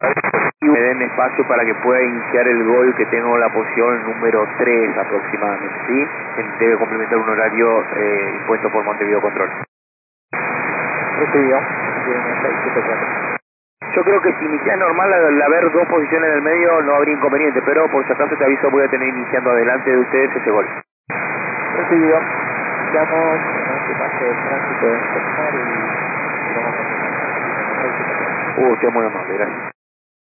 Me den espacio para que pueda iniciar el gol, que tengo la posición número 3 aproximadamente, ¿sí? Debe complementar un horario impuesto por Montevideo Control. Recibido. 674. Yo creo que si inicias normal, al haber dos posiciones en el medio no habría inconveniente, pero por si acaso te aviso, voy a tener iniciando adelante de ustedes ese gol. Recibido. Damos en este pase de tránsito de Cesar y vamos a continuar. Usted es muy amable, gracias.